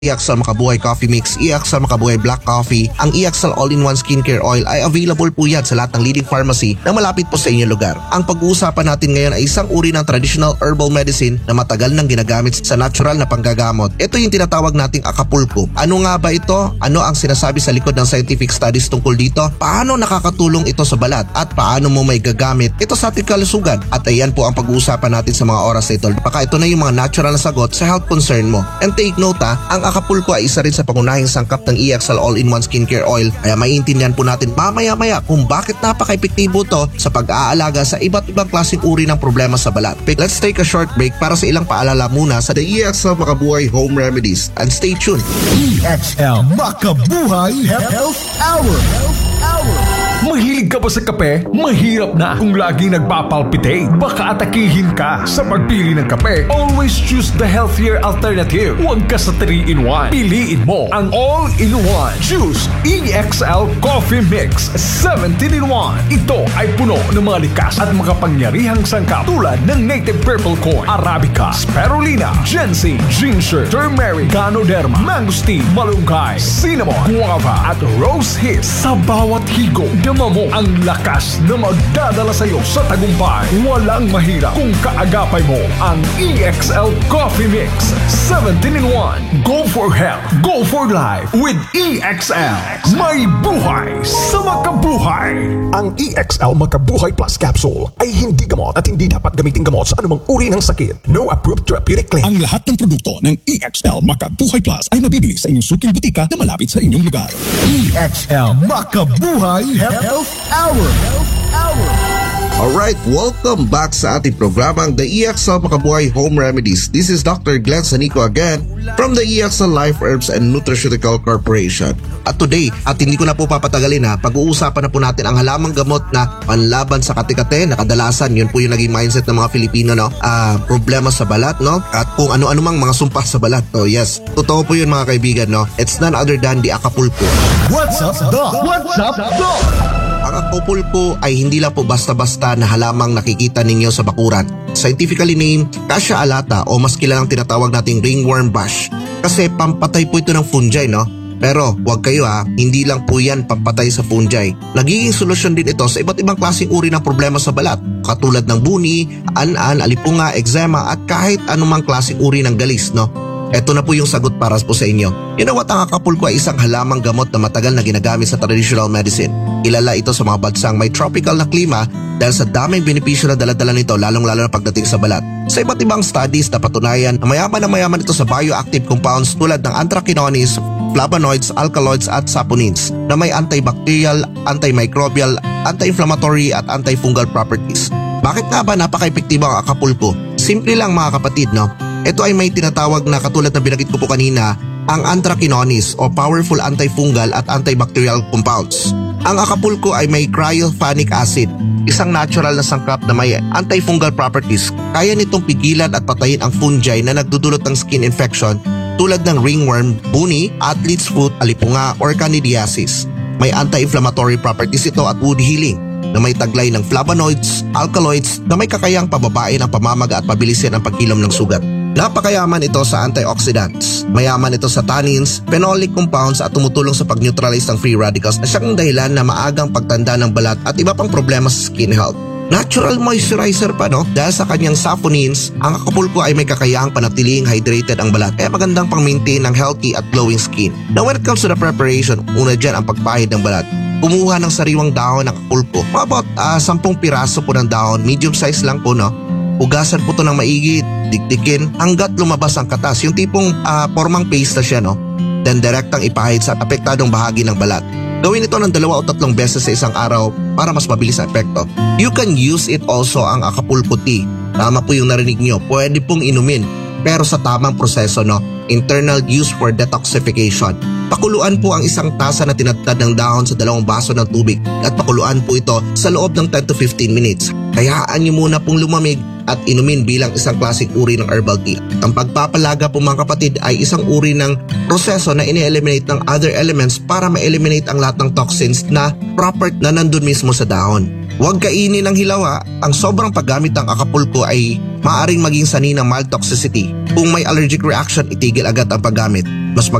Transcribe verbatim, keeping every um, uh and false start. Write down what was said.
Iaxal Makabuhay Coffee Mix, Iaxal Makabuhay Black Coffee. Ang Iaxal All-in-One Skincare Oil ay available po yan sa lahat ng leading pharmacy na malapit po sa inyong lugar. Ang pag-uusapan natin ngayon ay isang uri ng traditional herbal medicine na matagal nang ginagamit sa natural na panggagamot. Ito yung tinatawag nating Acapulco. Ano nga ba ito? Ano ang sinasabi sa likod ng scientific studies tungkol dito? Paano nakakatulong ito sa balat? At paano mo may gagamit ito sa ating kalusugan? At ayan po ang pag-uusapan natin sa mga oras na ito. Baka ito na yung mga natural na sagot sa health concern mo. And take note ha, ang Acapulco ay isa rin sa pangunahing sangkap ng Iaxal All-in-One Skincare Oil, kaya maiintindihan po natin mamaya-maya kung bakit napaka-epektibo to sa pag-aalaga sa iba't ibang klaseng uri ng problema sa balat. Let's take a short break para sa ilang paalala muna sa The Iaxal Makabuhay Home Remedies, and stay tuned. E X L Makabuhay Health Hour. Health Hour. Mahilig ka ba sa kape? Mahirap na kung laging nagpapalpitate. Baka atakihin ka sa pagpili ng kape. Always choose the healthier alternative. Huwag ka sa three in one. Piliin mo ang all-in-one. Choose E X L Coffee Mix seventeen in one. Ito ay puno ng mga likas at makapangyarihang sangkap tulad ng native purple corn, arabica, spirulina, ginseng, ginger, turmeric, ganoderma, mangosteen, malunggay, cinnamon, guava at rose hips. Sa bawat higop, dama mo ang lakas na magdadala sa iyo sa tagumpay. Walang mahirap kung kaagapay mo ang E X L Coffee Mix seventeen in one. Go for health, go for life with E X L. May buhay sa makabuhay. Ang E X L Makabuhay Plus Capsule ay hindi gamot at hindi dapat gamitin gamot sa anumang uri ng sakit. No approved therapeutic claim. Ang lahat ng produkto ng E X L Makabuhay Plus ay mabibili sa inyong suking butika na malapit sa inyong lugar. E X L Makabuhay Health Hour. Health Hour. Alright, welcome back sa ating programang The Iaxal Makabuhay Home Remedies. This is Doctor Glenn Sanico again from the Iaxal Life Herbs and Nutraceutical Corporation. At today, at hindi ko na po papatagalin ha, pag-uusapan na po natin ang halamang gamot na panlaban sa kate-kate na kadalasan, yun po yung naging mindset ng mga Filipino, no? Uh, problema sa balat, no? At kung ano-ano mang mga sumpa sa balat, no? Yes, totoo po yun mga kaibigan, no? It's none other than the Acapulco. What's up, Doc? What's up, Doc? Ang Acapulco ay hindi lang po basta-basta na halamang nakikita ninyo sa bakuran. Scientifically named Cassia alata o mas kilalang tinatawag nating ringworm bush. Kasi pampatay po ito ng fungi, no? Pero huwag kayo ha, hindi lang po yan pampatay sa fungi. Nagiging solusyon din ito sa iba't ibang klaseng uri ng problema sa balat. Katulad ng buni, an-an, alipunga, eczema at kahit anumang klaseng uri ng galis, no? Ito na po yung sagot para po sa inyo. You know what, ang Acapulco ay isang halamang gamot na matagal na ginagamit sa traditional medicine. Kilala ito sa mga bansang may tropical na klima dahil sa daming benepisyo na daladala nito lalong-lalo na pagdating sa balat. Sa iba't ibang studies na patunayan na mayaman na mayaman ito sa bioactive compounds tulad ng anthraquinones, flavonoids, alkaloids at saponins na may antibacterial, antimicrobial, anti-inflammatory at antifungal properties. Bakit nga ba napaka-epektibo ang Acapulco? Simple lang mga kapatid, no? Ito ay may tinatawag na katulad na binanggit ko po kanina, ang anthraquinones o powerful antifungal at antibacterial compounds. Ang Acapulco ay may cryopanic acid, isang natural na sangkap na may antifungal properties. Kaya nitong pigilan at patayin ang fungi na nagdudulot ng skin infection tulad ng ringworm, buni, athlete's foot, alipunga or candidiasis. May anti-inflammatory properties ito at wound healing na may taglay ng flavonoids, alkaloids na may kakayang pababain ang pamamaga at pabilisin ang pagkilom ng sugat. Napakayaman ito sa antioxidants. Mayaman ito sa tannins, phenolic compounds at tumutulong sa pag-neutralize ng free radicals na siyang dahilan na maagang pagtanda ng balat at iba pang problema sa skin health. Natural moisturizer pa, no? Dahil sa kanyang saponins, ang Acapulco ay may kakayahang panatiling hydrated ang balat kaya magandang pang-maintain ng healthy at glowing skin. Now when it comes to the preparation, una dyan ang pagpahid ng balat. Kumuha ng sariwang dahon ng Acapulco. About uh, sampung piraso po ng dahon, medium size lang po, no? Hugasan po ito ng maigi, dikdikin hanggat lumabas ang katas. Yung tipong uh, formang paste na siya, no? Then direktang ipahid sa apektadong bahagi ng balat. Gawin ito ng dalawa o tatlong beses sa isang araw para mas mabilis ang epekto. You can use it also ang Acapulco tea. Tama po yung narinig nyo, pwede pong inumin. Pero sa tamang proseso, no? Internal use for detoxification. Pakuluan po ang isang tasa na tinatad ng dahon sa dalawang baso ng tubig at pakuluan po ito sa loob ng ten to fifteen minutes. Hayaan nyo muna pong lumamig at inumin bilang isang klaseng uri ng herbal tea. Ang pagpapalaga po mga kapatid ay isang uri ng proseso na ini-eliminate ng other elements para ma-eliminate ang lahat ng toxins na proper na nandun mismo sa dahon. Huwag kainin ng hilaw ha. Ang sobrang paggamit ng Acapulco ay maaaring maging sanhi ng mild toxicity. Kung may allergic reaction, itigil agad ang paggamit. Mas